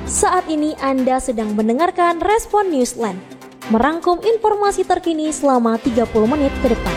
Saat ini Anda sedang mendengarkan Respon Newsland, merangkum informasi terkini selama 30 menit ke depan.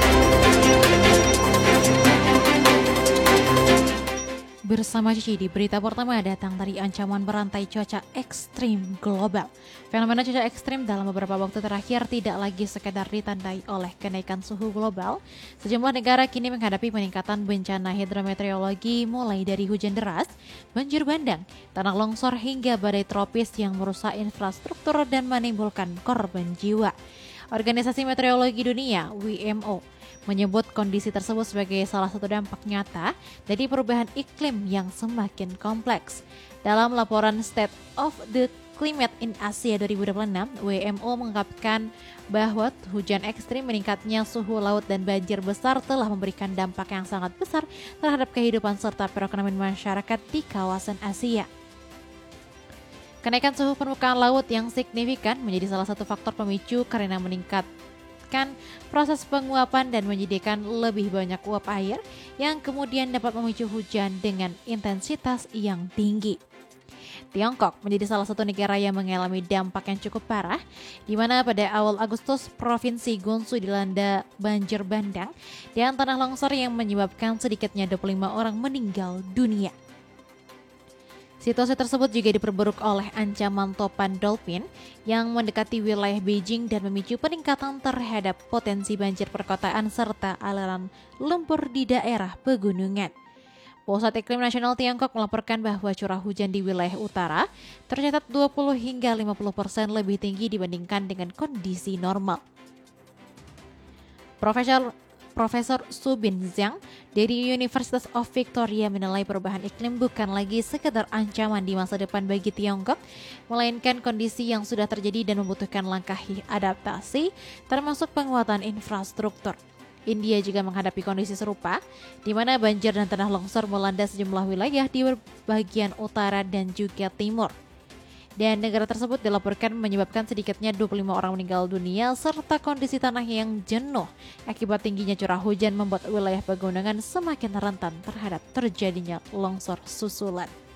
Bersama Cici di berita pertama datang dari ancaman berantai cuaca ekstrim global. Fenomena cuaca ekstrim dalam beberapa waktu terakhir tidak lagi sekedar ditandai oleh kenaikan suhu global. Sejumlah negara kini menghadapi peningkatan bencana hidrometeorologi mulai dari hujan deras, banjir bandang, tanah longsor hingga badai tropis yang merusak infrastruktur dan menimbulkan korban jiwa. Organisasi Meteorologi Dunia (WMO) menyebut kondisi tersebut sebagai salah satu dampak nyata dari perubahan iklim yang semakin kompleks. Dalam laporan State of the Climate in Asia 2026, WMO mengungkapkan bahwa hujan ekstrim, meningkatnya suhu laut dan banjir besar telah memberikan dampak yang sangat besar terhadap kehidupan serta perekonomian masyarakat di kawasan Asia. Kenaikan suhu permukaan laut yang signifikan menjadi salah satu faktor pemicu karena meningkatkan proses penguapan dan menyediakan lebih banyak uap air yang kemudian dapat memicu hujan dengan intensitas yang tinggi. Tiongkok menjadi salah satu negara yang mengalami dampak yang cukup parah, di mana pada awal Agustus Provinsi Gansu dilanda banjir bandang dan tanah longsor yang menyebabkan sedikitnya 25 orang meninggal dunia. Situasi tersebut juga diperburuk oleh ancaman topan dolphin yang mendekati wilayah Beijing dan memicu peningkatan terhadap potensi banjir perkotaan serta aliran lumpur di daerah pegunungan. Pusat Iklim Nasional Tiongkok melaporkan bahwa curah hujan di wilayah utara tercatat 20 hingga 50% lebih tinggi dibandingkan dengan kondisi normal. Profesor Su Binxiang dari University of Victoria menilai perubahan iklim bukan lagi sekedar ancaman di masa depan bagi Tiongkok, melainkan kondisi yang sudah terjadi dan membutuhkan langkah adaptasi, termasuk penguatan infrastruktur. India juga menghadapi kondisi serupa, di mana banjir dan tanah longsor melanda sejumlah wilayah di bagian utara dan juga timur. Dan negara tersebut dilaporkan menyebabkan sedikitnya 25 orang meninggal dunia serta kondisi tanah yang jenuh akibat tingginya curah hujan membuat wilayah pegunungan semakin rentan terhadap terjadinya longsor susulan.